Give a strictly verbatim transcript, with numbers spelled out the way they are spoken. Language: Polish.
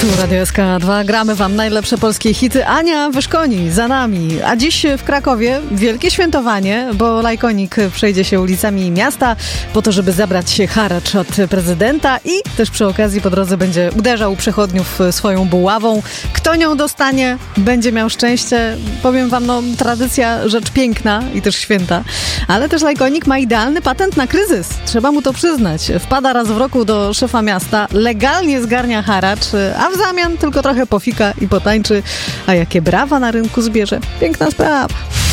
Tu Radio S K dwa, gramy wam najlepsze polskie hity. Ania Wyszkoni za nami, a dziś w Krakowie wielkie świętowanie, bo Lajkonik przejdzie się ulicami miasta po to, żeby zabrać się haracz od prezydenta i też przy okazji po drodze będzie uderzał przechodniów swoją buławą. Kto nią dostanie, będzie miał szczęście. Powiem wam, no tradycja, rzecz piękna i też święta, ale też Lajkonik ma idealny patent na kryzys. Trzeba mu to przyznać. Wpada raz w roku do szefa miasta, legalnie zgarnia haracz, a w zamian tylko trochę pofika i potańczy. A jakie brawa na rynku zbierze. Piękna sprawa.